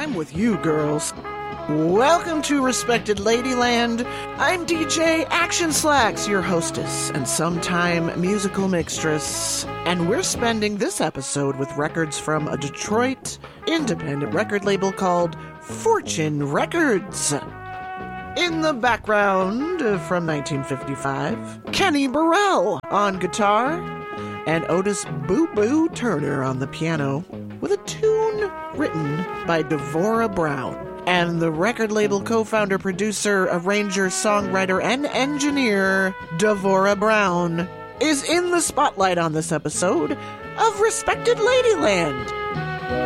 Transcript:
I'm with you, girls. Welcome to Respected Ladyland. I'm DJ Action Slacks, your hostess and sometime musical mixtress. And we're spending this episode with records from a Detroit independent record label called Fortune Records. In the background, from 1955, Kenny Burrell on guitar and Otis Boo Boo Turner on the piano, with a tune written by Devora Brown. And the record label co-founder, producer, arranger, songwriter, and engineer, Devora Brown, is in the spotlight on this episode of Respected Ladyland.